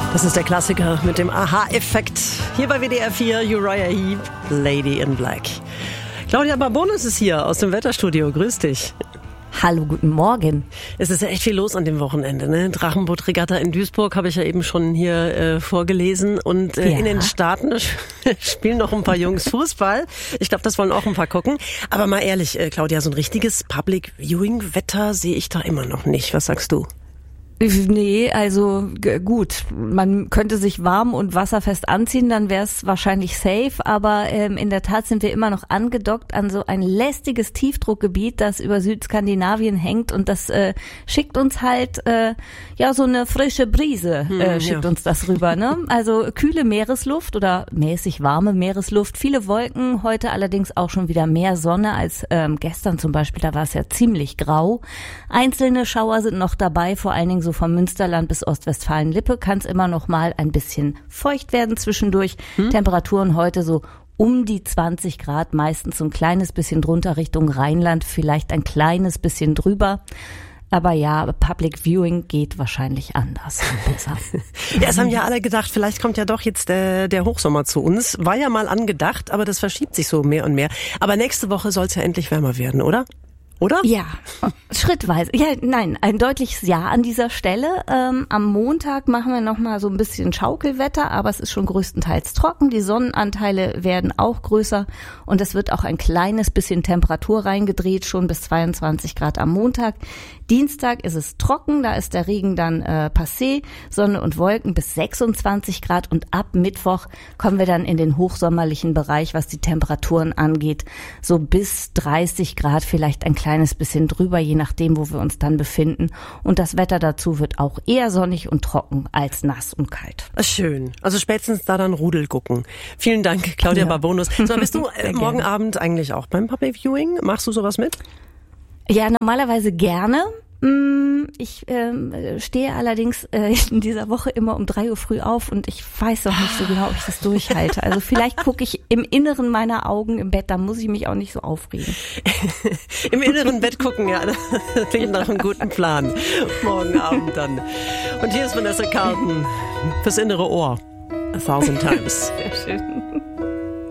Das ist der Klassiker mit dem Aha-Effekt. Hier bei WDR 4, Uriah Heep, Lady in Black. Claudia Barbonus ist hier aus dem Wetterstudio. Grüß dich. Hallo, guten Morgen. Es ist ja echt viel los an dem Wochenende, ne? Drachenboot-Regatta in Duisburg habe ich ja eben schon hier vorgelesen. Und in den Staaten spielen noch ein paar Jungs Fußball. Ich glaube, das wollen auch ein paar gucken. Aber mal ehrlich, Claudia, so ein richtiges Public-Viewing-Wetter sehe ich da immer noch nicht. Was sagst du? Nee, also gut, man könnte sich warm und wasserfest anziehen, dann wäre es wahrscheinlich safe, aber in der Tat sind wir immer noch angedockt an so ein lästiges Tiefdruckgebiet, das über Südskandinavien hängt, und das schickt uns halt so eine frische Brise, schickt uns das rüber, ne? Also kühle Meeresluft oder mäßig warme Meeresluft, viele Wolken, heute allerdings auch schon wieder mehr Sonne als gestern zum Beispiel, da war es ja ziemlich grau. Einzelne Schauer sind noch dabei, vor allen Dingen so vom Münsterland bis Ostwestfalen-Lippe kann es immer noch mal ein bisschen feucht werden zwischendurch. Temperaturen heute so um die 20 Grad, meistens so ein kleines bisschen drunter Richtung Rheinland, vielleicht ein kleines bisschen drüber. Aber ja, Public Viewing geht wahrscheinlich anders. Ja, es haben ja alle gedacht, vielleicht kommt ja doch jetzt der Hochsommer zu uns. War ja mal angedacht, aber das verschiebt sich so mehr und mehr. Aber nächste Woche soll es ja endlich wärmer werden, oder? Oder? Ja, schrittweise. Ja, nein, ein deutliches Ja an dieser Stelle. Am Montag machen wir noch mal so ein bisschen Schaukelwetter, aber es ist schon größtenteils trocken. Die Sonnenanteile werden auch größer und es wird auch ein kleines bisschen Temperatur reingedreht, schon bis 22 Grad am Montag. Dienstag ist es trocken, da ist der Regen dann passé, Sonne und Wolken bis 26 Grad, und ab Mittwoch kommen wir dann in den hochsommerlichen Bereich, was die Temperaturen angeht, so bis 30 Grad, vielleicht ein kleines bisschen drüber, je nachdem, wo wir uns dann befinden. Und das Wetter dazu wird auch eher sonnig und trocken als nass und kalt. Schön. Also spätestens da dann Rudel gucken. Vielen Dank, Claudia Barbonus. So, bist du morgen Abend eigentlich auch beim Public Viewing? Machst du sowas mit? Ja, normalerweise gerne. Ich stehe allerdings in dieser Woche immer um 3 Uhr früh auf und ich weiß auch nicht so genau, ob ich das durchhalte. Also vielleicht gucke ich im Inneren meiner Augen im Bett, da muss ich mich auch nicht so aufregen. Im inneren Bett gucken, ja, das klingt nach einem guten Plan. Morgen Abend dann. Und hier ist Vanessa Carlton fürs innere Ohr. 1000 Times. Sehr schön.